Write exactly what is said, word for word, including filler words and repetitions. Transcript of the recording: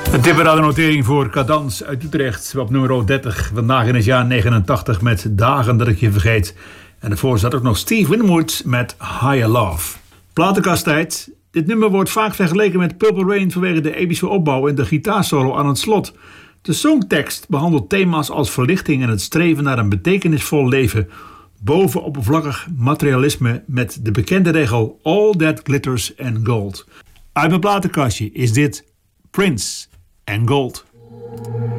Een tipperade notering voor Cadans uit Utrecht op nummer dertig. Vandaag in het jaar negenentachtig met Dagen dat ik je vergeet. En daarvoor zat ook nog Steve Winwood met Higher Love. Platenkasttijd. Dit nummer wordt vaak vergeleken met Purple Rain vanwege de epische opbouw en de gitaarsolo aan het slot. De songtekst behandelt thema's als verlichting en het streven naar een betekenisvol leven boven oppervlakkig materialisme met de bekende regel All That Glitters and Gold. Uit mijn platenkastje is dit Prince and Gold.